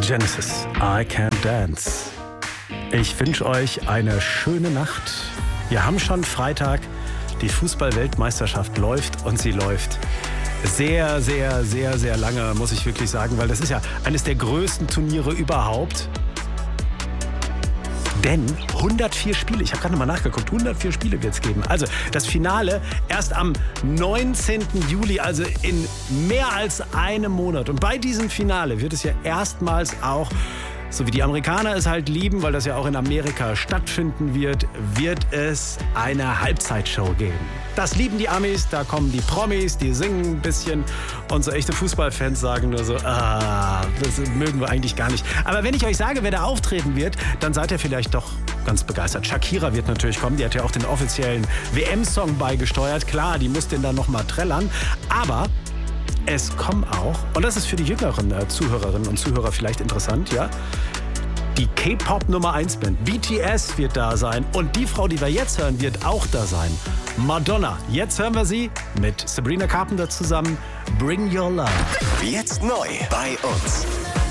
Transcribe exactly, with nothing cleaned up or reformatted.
Genesis, I Can't Dance. Ich wünsche euch eine schöne Nacht. Wir haben schon Freitag. Die Fußball-Weltmeisterschaft läuft und sie läuft sehr, sehr, sehr, sehr lange, muss ich wirklich sagen, weil das ist ja eines der größten Turniere überhaupt. Denn hundertvier Spiele, ich habe gerade mal nachgeguckt, hundertvier Spiele wird es geben. Also das Finale erst am neunzehnten Juli, also in mehr als einem Monat. Und bei diesem Finale wird es ja erstmals auch, so wie die Amerikaner es halt lieben, weil das ja auch in Amerika stattfinden wird, wird es eine Halbzeitshow geben. Das lieben die Amis, da kommen die Promis, die singen ein bisschen und so echte Fußballfans sagen nur so, ah, das mögen wir eigentlich gar nicht. Aber wenn ich euch sage, wer da auftreten wird, dann seid ihr vielleicht doch ganz begeistert. Shakira wird natürlich kommen, die hat ja auch den offiziellen W M-Song beigesteuert. Klar, die muss den dann nochmal trällern, aber es kommen auch, und das ist für die jüngeren äh, Zuhörerinnen und Zuhörer vielleicht interessant, ja, die K-Pop Nummer eins Band B T S wird da sein und die Frau, die wir jetzt hören, wird auch da sein. Madonna. Jetzt hören wir sie mit Sabrina Carpenter zusammen. Bring Your Love. Jetzt neu bei uns.